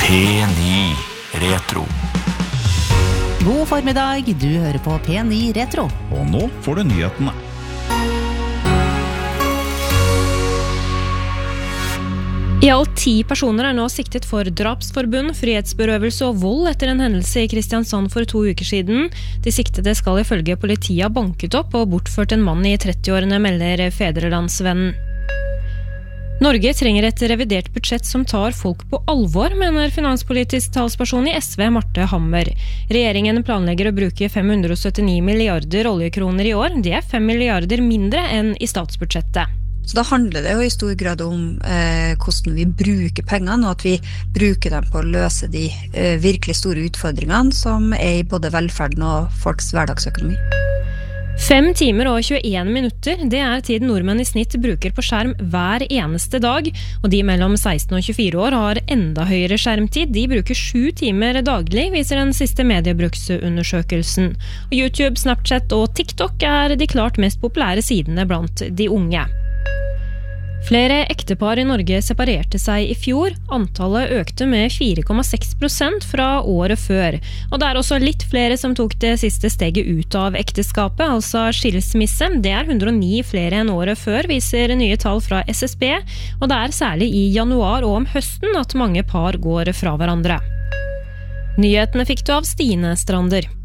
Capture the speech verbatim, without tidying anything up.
P ni Retro. God formiddag, du hører på P ni Retro. Og nå får du nyhetene. I alt ti personer er nå siktet for drapsforbund, frihetsberøvelse og vold etter en hendelse i Kristiansand for to uker siden. De siktede skal ifølge politiet ha banket opp og bortført en mann i trettiårene, melder Fedrelandsvennen. Norge trenger et revidert budsjett som tar folk på alvor, mener finanspolitisk talsperson i S V, Marte Hammer. Regjeringen planlegger å bruke fem hundre syttini milliarder oljekroner i år. Det er fem milliarder mindre enn i statsbudsjettet. Så da handler det jo i stor grad om eh, hvordan vi bruker pengene, og at vi bruker dem på å løse de eh, virkelig store utfordringene som er i både velferden og folks hverdagsøkonomi. Fem timer og tjueen minutter, det er tiden nordmenn i snitt bruker på skjerm hver eneste dag, og de mellom seksten og tjuefire år har enda høyere skjermtid. De bruker sju timer daglig, viser den siste mediebruksundersøkelsen. Og YouTube, Snapchat og TikTok er de klart mest populære sidene blant de unge. Flere ektepar i Norge separerte seg i fjor. Antallet økte med fire komma seks prosent fra året før. Og det er også litt flere som tok det siste steget ut av ekteskapet, altså skilsmisse. Det er hundre og ni flere enn året før, viser nye tall fra S S B. Og det er særlig i januar og om høsten at mange par går fra hverandre. Nyhetene fikk du av Stine Strander.